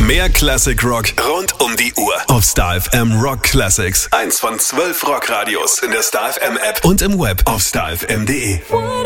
Mehr Classic Rock rund um die Uhr auf Star FM Rock Classics. 1 von 12 Rockradios in der Star FM App und im Web auf starfm.de.